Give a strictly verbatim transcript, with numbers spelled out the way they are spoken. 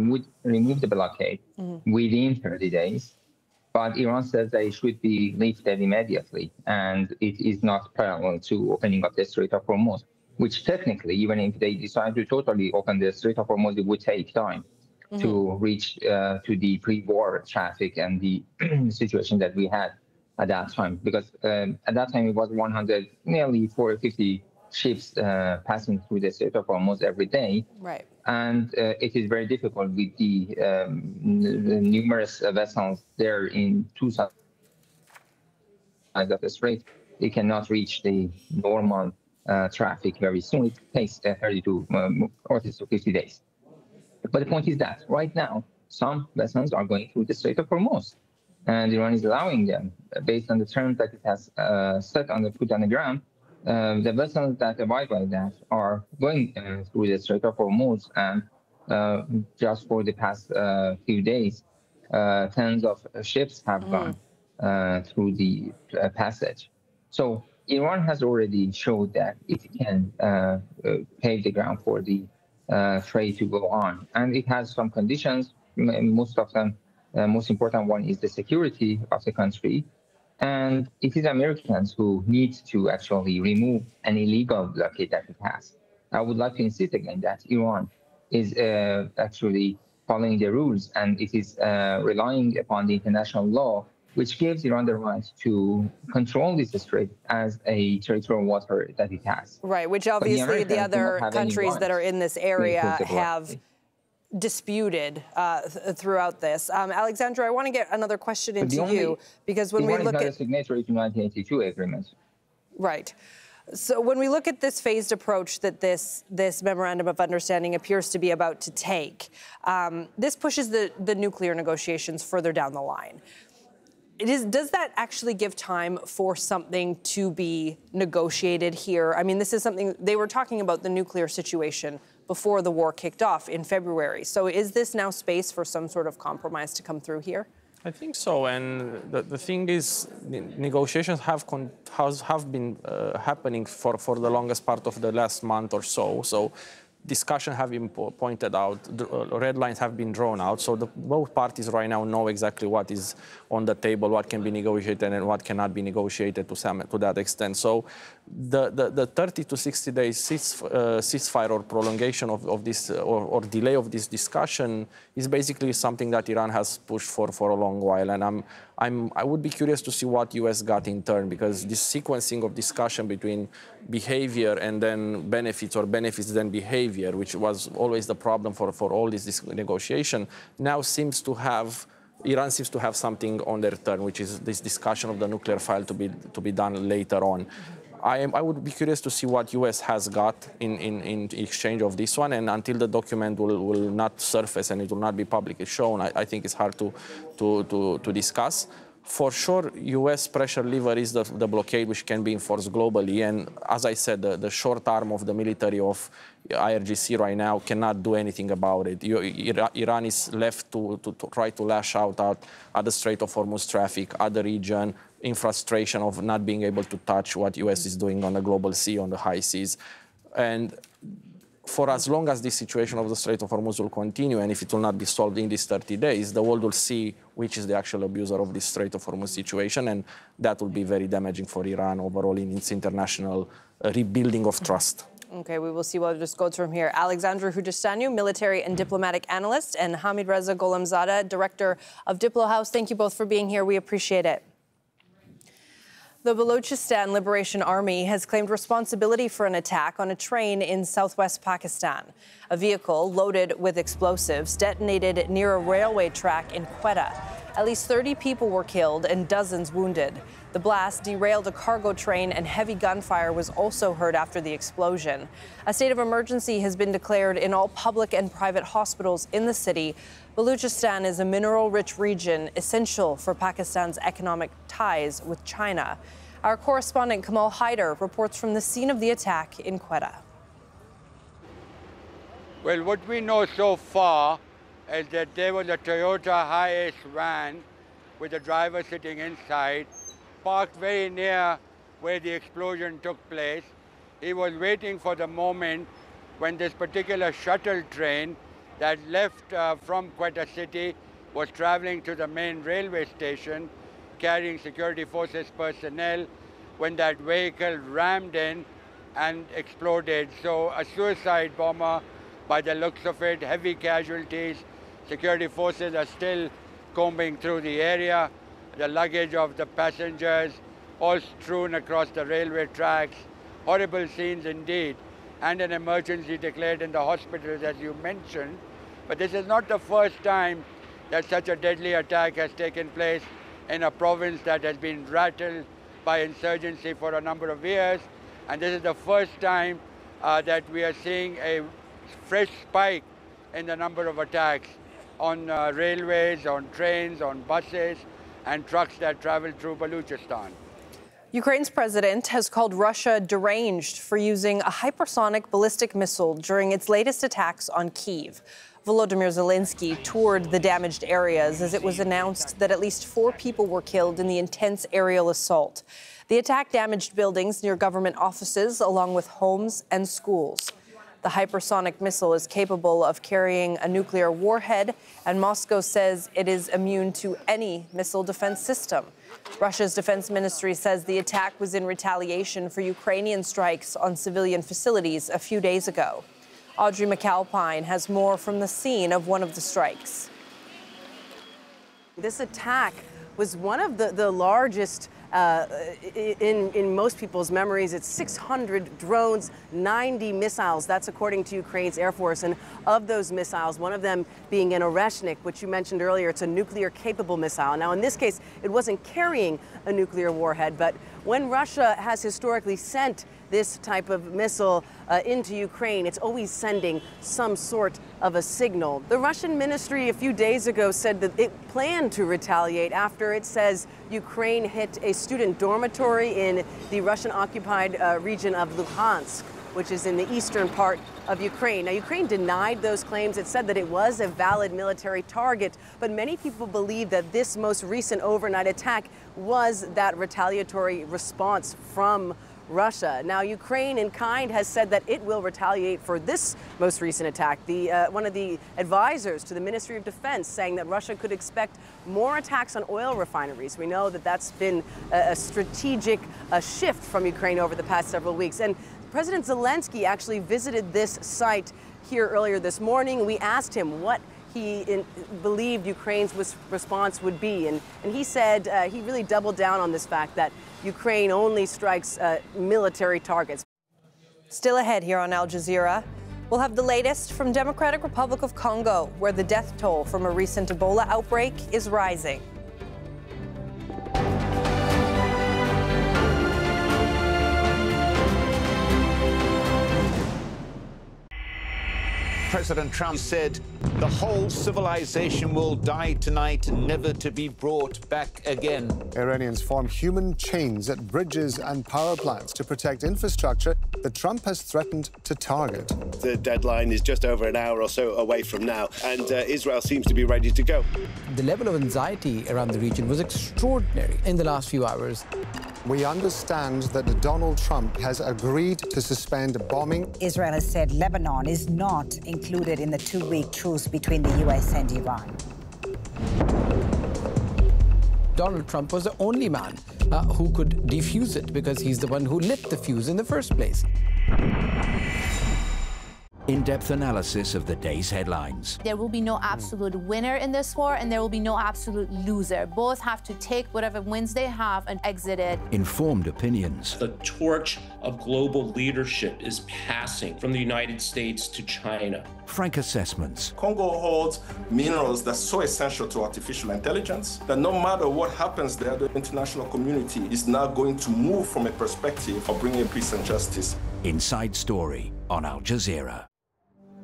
remove, remove the blockade mm-hmm. within thirty days. But Iran says that it should be lifted immediately, and it is not parallel to opening up the Strait of Hormuz, which technically, even if they decide to totally open the Strait of Hormuz, it would take time mm-hmm. to reach uh, to the pre-war traffic and the situation that we had at that time. Because um, at that time, it was one hundred, nearly four hundred fifty ships uh, passing through the Strait of Hormuz every day. Right. And uh, it is very difficult with the, um, the numerous uh, vessels there in two sides of the strait. They cannot reach the normal uh, traffic very soon. It takes uh, thirty to um, forty to fifty days. But the point is that right now, some vessels are going through the Strait of Hormuz, and Iran is allowing them based on the terms that it has uh, set on the put on the ground. Uh, the vessels that abide by that are going uh, through the Strait of Hormuz, and uh, just for the past uh, few days, uh, tens of ships have mm. gone uh, through the uh, passage. So Iran has already showed that it can uh, uh, pave the ground for the uh, trade to go on, and it has some conditions. Most of them, the uh, most important one is the security of the country. And it is Americans who need to actually remove an illegal blockade that it has. I would like to insist again that Iran is uh, actually following the rules, and it is uh, relying upon the international law, which gives Iran the right to control this strait as a territorial water that it has. Right, which obviously the, the other countries that are in this area have disputed uh, th throughout this. Um, Alexandra, I want to get another question into only, you, because when we look at... Iran is not a signatory to nineteen eighty-two agreement. Right. So when we look at this phased approach that this, this memorandum of understanding appears to be about to take, um, this pushes the, the nuclear negotiations further down the line. It is, does that actually give time for something to be negotiated here? I mean, this is something, they were talking about the nuclear situation before the war kicked off in February. So is this now space for some sort of compromise to come through here? I think so, and the, the thing is, negotiations have con has, have been uh, happening for, for the longest part of the last month or so. So discussion have been po pointed out, the, uh, red lines have been drawn out, so the, both parties right now know exactly what is on the table, what can be negotiated and what cannot be negotiated to some to that extent. So the, the, the thirty to sixty days cease, uh, ceasefire or prolongation of, of this, uh, or, or delay of this discussion is basically something that Iran has pushed for for a long while, and I'm, I'm, I would be curious to see what U S got in turn, because this sequencing of discussion between behavior and then benefits, or benefits then behavior, which was always the problem for, for all this negotiation, now seems to have, Iran seems to have something on their turn, which is this discussion of the nuclear file to be, to be done later on. I, am, I would be curious to see what U S has got in, in, in exchange of this one, and until the document will, will not surface and it will not be publicly shown, I, I think it's hard to, to, to, to discuss. For sure, U S pressure lever is the, the blockade, which can be enforced globally, and as I said, the, the short arm of the military of I R G C right now cannot do anything about it. You, Iran is left to, to, to try to lash out at, at the Strait of Hormuz traffic, other region, in frustration of not being able to touch what U S is doing on the global sea, on the high seas. And for as long as this situation of the Strait of Hormuz will continue, and if it will not be solved in these thirty days, the world will see which is the actual abuser of this Strait of Hormuz situation, and that will be very damaging for Iran overall in its international uh, rebuilding of trust. Okay, we will see where this goes from here. Alexandra Hujistanu, military and diplomatic analyst, and Hamid Reza Gholamzadeh, director of Diplo House. Thank you both for being here. We appreciate it. The Balochistan Liberation Army has claimed responsibility for an attack on a train in southwest Pakistan. A vehicle loaded with explosives detonated near a railway track in Quetta. At least thirty people were killed and dozens wounded. The blast derailed a cargo train, and heavy gunfire was also heard after the explosion. A state of emergency has been declared in all public and private hospitals in the city. Balochistan is a mineral-rich region essential for Pakistan's economic ties with China. Our correspondent Kamal Haider reports from the scene of the attack in Quetta. Well, what we know so far is that there was a Toyota Hiace van with a driver sitting inside, parked very near where the explosion took place. He was waiting for the moment when this particular shuttle train that left uh, from Quetta City, was traveling to the main railway station, carrying security forces personnel, when that vehicle rammed in and exploded. So a suicide bomber by the looks of it, heavy casualties. Security forces are still combing through the area. The luggage of the passengers all strewn across the railway tracks. Horrible scenes indeed. And an emergency declared in the hospitals, as you mentioned. But this is not the first time that such a deadly attack has taken place in a province that has been rattled by insurgency for a number of years. And this is the first time uh, that we are seeing a fresh spike in the number of attacks on uh, railways, on trains, on buses, and trucks that travel through Baluchistan. Ukraine's president has called Russia deranged for using a hypersonic ballistic missile during its latest attacks on Kyiv. Volodymyr Zelensky toured the damaged areas as it was announced that at least four people were killed in the intense aerial assault. The attack damaged buildings near government offices, along with homes and schools. The hypersonic missile is capable of carrying a nuclear warhead, and Moscow says it is immune to any missile defense system. Russia's defense ministry says the attack was in retaliation for Ukrainian strikes on civilian facilities a few days ago. Audrey McAlpine has more from the scene of one of the strikes. This attack was one of the, the largest uh, in, in most people's memories. It's six hundred drones, ninety missiles. That's according to Ukraine's Air Force. And of those missiles, one of them being an Oreshnik, which you mentioned earlier, it's a nuclear-capable missile. Now, in this case, it wasn't carrying a nuclear warhead, but when Russia has historically sent this type of missile uh, into Ukraine, it's always sending some sort of a signal. The Russian ministry a few days ago said that it planned to retaliate after it says Ukraine hit a student dormitory in the Russian-occupied uh, region of Luhansk, which is in the eastern part of Ukraine. Now, Ukraine denied those claims. It said that it was a valid military target, but many people believe that this most recent overnight attack was that retaliatory response from Russia. Now, Ukraine in kind has said that it will retaliate for this most recent attack. The, uh, one of the advisors to the Ministry of Defense saying that Russia could expect more attacks on oil refineries. We know that that's been a, a strategic uh, shift from Ukraine over the past several weeks. And President Zelensky actually visited this site here earlier this morning. We asked him what he in, believed Ukraine's response would be. And, and he said uh, he really doubled down on this fact that Ukraine only strikes uh, military targets. Still ahead here on Al Jazeera, we'll have the latest from Democratic Republic of Congo, where the death toll from a recent Ebola outbreak is rising. President Trump said the whole civilization will die tonight, never to be brought back again. Iranians form human chains at bridges and power plants to protect infrastructure that Trump has threatened to target. The deadline is just over an hour or so away from now, and uh, Israel seems to be ready to go. The level of anxiety around the region was extraordinary in the last few hours. We understand that Donald Trump has agreed to suspend bombing. Israel has said Lebanon is not included in the two-week truce between the U S and Iran. Donald Trump was the only man uh, who could defuse it because he's the one who lit the fuse in the first place. In-depth analysis of the day's headlines. There will be no absolute winner in this war, and there will be no absolute loser. Both have to take whatever wins they have and exit it. Informed opinions. The torch of global leadership is passing from the United States to China. Frank assessments. Congo holds minerals that's so essential to artificial intelligence that no matter what happens there, the international community is now going to move from a perspective of bringing peace and justice. Inside Story on Al Jazeera.